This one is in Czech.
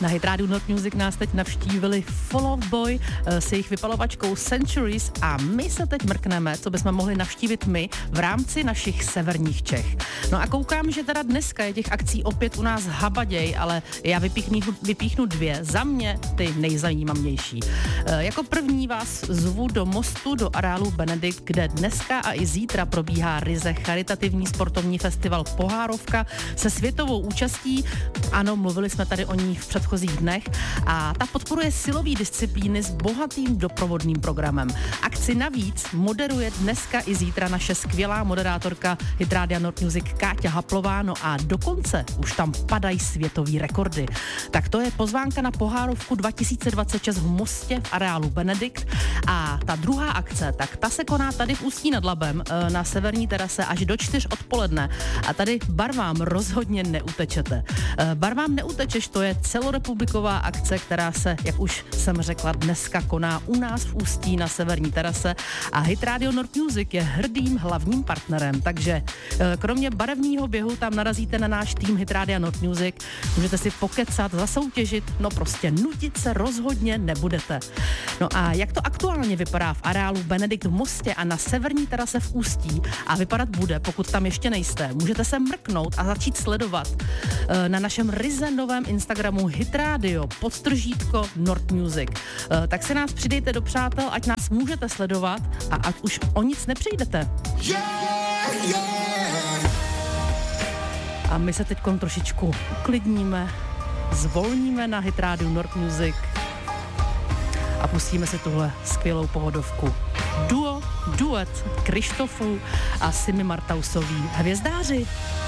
Na Hit Radio Not Music nás teď navštívili Fall Out Boy s jejich vypalovačkou Centuries a my se teď mrkneme, co bychom mohli navštívit my v rámci našich severních Čech. No a koukám, že teda dneska je těch akcí opět u nás habaděj, ale já vypíchnu dvě, za mě ty nejzajímavější. Jako první vás zvu do Mostu, do areálu Benedikt, kde dneska a i zítra probíhá ryze charitativní sportovní festival Pohárovka se světovou účastí. Ano, mluvili jsme tady o ní v předchozích dnech a ta podporuje silové disciplíny s bohatým doprovodným programem. Akci navíc moderuje dneska i zítra naše skvělá moderátorka Hit Radio Not Music Káťa Haplová, no a dokonce už tam padají světový rekordy. Tak to je pozvánka na Pohárovku 2026 v Mostě v areálu Benedikt a ta druhá akce, tak ta se koná tady v Ústí nad Labem na severní terase až do 4 odpoledne a tady barvám rozhodně neutečete. Barvám neutečeš, to je celorepubliková akce, která se, jak už jsem řekla, dneska koná u nás v Ústí na severní terase a Hit Radio North Music je hrdým hlavním partnerem, takže kromě barevného běhu tam narazíte na náš tým Hit Radio North Music, můžete si pokecat, zasoutěžit, no prostě nudit se rozhodně nebudete. No a jak to aktuálně vypadá v areálu Benedikt v Mostě a na severní terase v Ústí a vypadat bude, pokud tam ještě nejste, můžete se mrknout a začít sledovat na našem ryze novém Instagramu Hit Radio _ North Music. Tak se nás přidejte do přátel, ať nás můžete sledovat a ať už o nic nepřijdete. A my se teď trošičku uklidníme, zvolníme na Hit Radio North Music a pustíme si tuhle skvělou pohodovku. Duet Krištofů a Simi Martausový Hvězdáři.